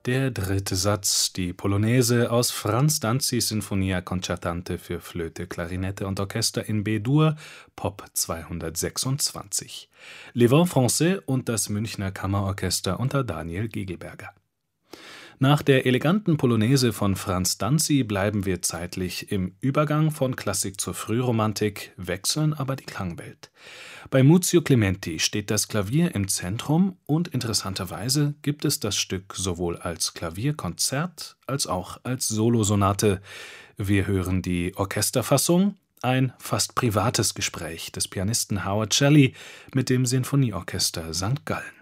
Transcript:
Der dritte Satz, die Polonaise aus Franz Danzis Sinfonia Concertante für Flöte, Klarinette und Orchester in B-Dur, Pop 226. Les Vents Français und das Münchner Kammerorchester unter Daniel Gegelberger. Nach der eleganten Polonaise von Franz Danzi bleiben wir zeitlich im Übergang von Klassik zur Frühromantik, wechseln aber die Klangwelt. Bei Muzio Clementi steht das Klavier im Zentrum und interessanterweise gibt es das Stück sowohl als Klavierkonzert als auch als Solosonate. Wir hören die Orchesterfassung, ein fast privates Gespräch des Pianisten Howard Shelley mit dem Sinfonieorchester St. Gallen.